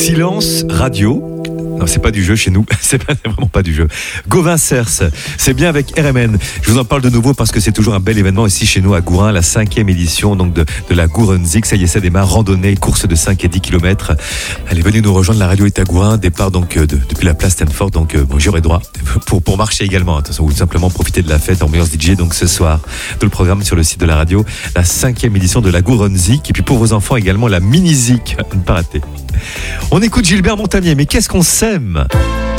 Silence Radio. Non, c'est pas du jeu chez nous, c'est vraiment pas du jeu. Gauvin Cers, c'est bien avec RMN. Je vous en parle de nouveau parce que c'est toujours un bel événement ici chez nous à Gourin, la 5e édition donc de la Gourenzik. Ça y est, ça démarre, randonnée, course de 5 et 10 km. Allez, venez nous rejoindre, la radio est à Gourin, départ donc depuis la place Stanford, donc bon, j'aurai droit pour marcher également, attention, ou simplement profiter de la fête, ambiance DJ, donc ce soir, tout le programme sur le site de la radio, la 5e édition de la Gourenzik, et puis pour vos enfants également la mini-zik, ne pas rater. On écoute Gilbert Montagnier, mais qu'est-ce qu'on s'aime!